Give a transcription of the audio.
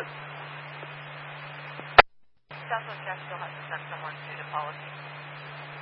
Southwest Gas still has to send someone to the policy.